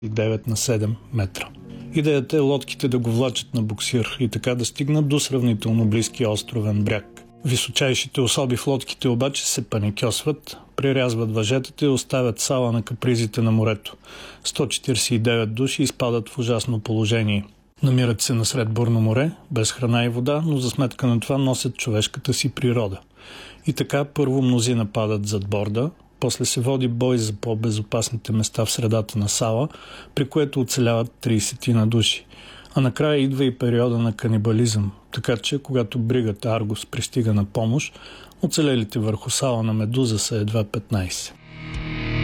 9 на 7 метра. Идеята е лодките да го влачат на буксир и така да стигнат до сравнително близкия островен бряг. Височайшите особи в лодките обаче се паникьосват, прирязват въжетата и оставят сала на капризите на морето. 149 души изпадат в ужасно положение. Намират се насред бурно море, без храна и вода, но за сметка на това носят човешката си природа. И така първо мнозина падат зад борда, после се води бой за по-безопасните места в средата на сала, при което оцеляват 30 на души. А накрая идва и периода на канибализъм, така че когато бригата Аргус пристига на помощ, оцелелите върху сала на Медуза са едва 15.